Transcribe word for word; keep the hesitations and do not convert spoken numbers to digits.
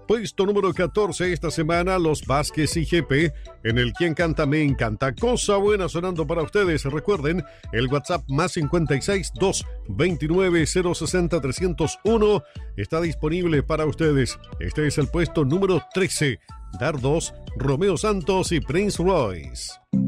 Puesto número catorce esta semana, los Vázquez y G P en el Quien Canta Me Encanta. Cosa buena sonando para ustedes. Recuerden, el WhatsApp más cincuenta y seis, dos veintinueve, cero sesenta, trescientos uno está disponible para ustedes. Este es el puesto número trece. Dardos, Romeo Santos y Prince Royce.